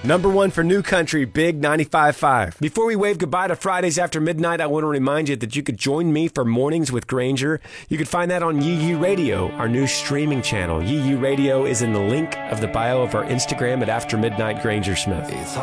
Number one for New Country, Big 95.5. Before we wave goodbye to Fridays After Midnight, I want to remind you that you could join me for Mornings with Granger. You could find that on Yee Yee Radio, our new streaming channel. Yee Yee Radio is in the link of the bio of our Instagram at After Midnight Granger Smith.